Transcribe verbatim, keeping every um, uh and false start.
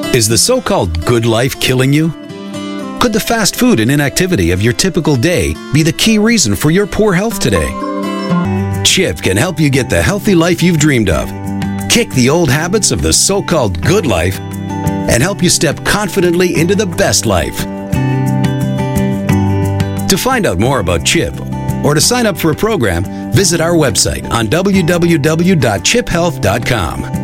Is the so-called good life killing you? Could the fast food and inactivity of your typical day be the key reason for your poor health today? Chip can help you get the healthy life you've dreamed of, kick the old habits of the so-called good life, and help you step confidently into the best life. To find out more about Chip or to sign up for a program, visit our website on w w w dot chip health dot com.